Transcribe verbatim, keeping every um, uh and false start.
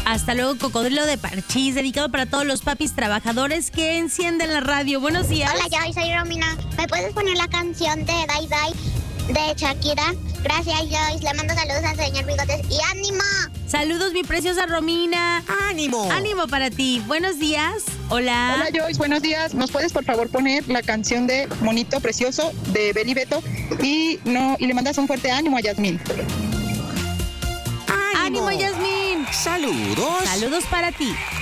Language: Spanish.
Hasta luego, Cocodrilo de Parchís, dedicado para todos los papis trabajadores que encienden la radio. Buenos días. Hola, yo soy Romina. ¿Me puedes poner la canción de Dai Dai de Shakira? Gracias, Joyce. Le mando saludos al señor Bigotes y ánimo. Saludos, mi preciosa Romina. ¡Ánimo! Ánimo para ti. Buenos días. Hola. Hola, Joyce. Buenos días. ¿Nos puedes, por favor, poner la canción de Monito Precioso de Beli Beto? Y, no, y le mandas un fuerte ánimo a Yasmín. ¡Ánimo, Yasmín! ¡Saludos! Saludos para ti.